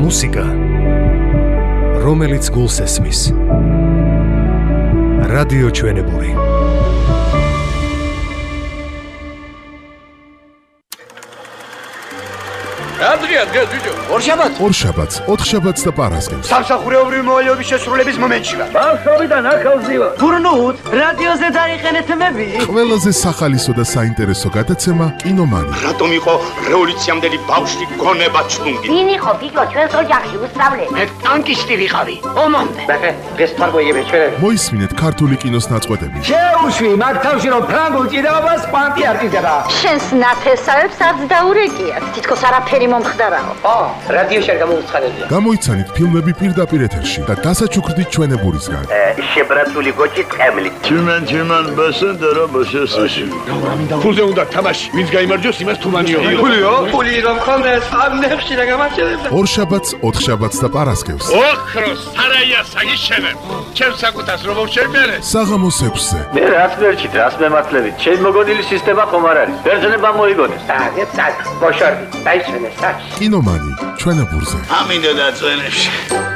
მუსიკა, რომელიც გულს ესმის. რადიო ჩვენებური. Adria, ბიჭო. ორშაბათს, ოთხშაბათს და პარასკევს. სამსახურეობრივი მოვალეობის შესრულების მომენტში ვარ. ბავშვობიდან ახალზი ვარ. გურნუთ, რადიოზე დაიყენეთ მები. ყველაზე სახალისო და საინტერესო გადაცემა კინომანი. რატომ იყო რევოლუციამდელი ბავშვი გონება ჩლუნგი? ვინ იყო ბიჭო ჩვენს ოჯახში უსწავლე? მე ტანკისტი ვიყავი. ომამდე. ბახე, დღეს თარგოიები ჩვენები. მოისმინეთ ქართული კინოს ნაწყვეტები. შეუშვი, მაგ თავში რომ ფრანგულ ჭიდაობას კვანტი არ ჭიდდება. შენს ნათესავებს არც დაურეკიათ. თითქოს არაფერი მომხდარაო. რადიოში არ გამოუცხადებია. გამოიცანით ფილმები პირდაპირ ეთერში და დასაჩუქრდით ჩვენებურისგან. შებრაცული გოჭი ტყემლი. Чиман басендера басесაში. ფულზე უნდა თამაში. ვინც გაიმარჯვოს, იმას თუმანიო. ფულიო? ფული რომ ხონდეს, ამ ნებში რა გამარჯვებდა. ორშაბათს, ოთხშაბათს და პარასკევს. ოქროს სარაია საგიშენებ. ჩემს საკუთას რომ შევმერე. საღამოს 6-ზე. მე რას მერჩით, რას მემართლებით? ჩემ მოგონილი სისტემა ხომ არ არის. ბერძნება მოიგონეს. საგეცად, ბოშორდი, დაიჩვენეს საჩ. კინომანი ჩვენებურზე. ამინდა და წვენებში.